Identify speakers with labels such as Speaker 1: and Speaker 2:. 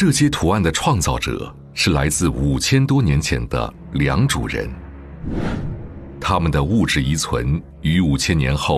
Speaker 1: 这些图案的创造者是来自5000多年前的良渚人，他们的物质遗存于5000年后